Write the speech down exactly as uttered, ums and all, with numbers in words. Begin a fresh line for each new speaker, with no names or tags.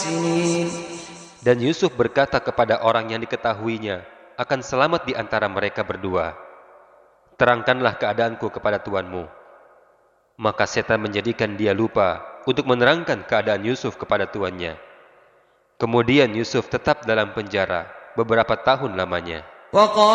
سنين.
Dan Yusuf berkata kepada orang yang diketahuinya akan selamat di antara mereka berdua, terangkanlah keadaanku kepada tuanmu. Maka setan menjadikan dia lupa untuk menerangkan keadaan Yusuf kepada tuannya. Kemudian Yusuf tetap dalam penjara beberapa tahun lamanya.